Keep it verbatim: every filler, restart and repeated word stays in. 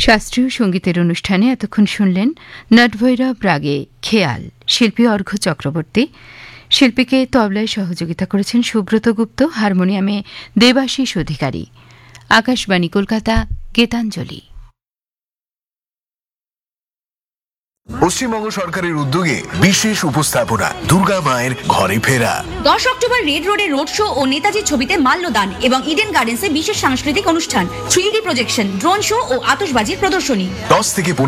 শাস্ত্রীয় সঙ্গীতের অনুষ্ঠানে এতক্ষণ শুনলেন নটভৈরব রাগে খেয়াল, শিল্পী অর্ঘ্য চক্রবর্তী। শিল্পীকে তবলায় সহযোগিতা করেছেন সুব্রত গুপ্ত, হারমোনিয়ামে দেবাশিস অধিকারী। আকাশবাণী কলকাতা, গীতাঞ্জলি। পশ্চিমবঙ্গ সরকারের উদ্যোগে বিশেষ উপস্থাপনা দুর্গা মায়ের ঘরে ফেরা। দশ অক্টোবর রেড রোডে রোড শো ও নেতাজির ছবিতে মাল্যদান এবং ইডেন গার্ডেন্সে বিশেষ সাংস্কৃতিক অনুষ্ঠান, three D projection, drone show ও আতশবাজির প্রদর্শনী। দশ থেকে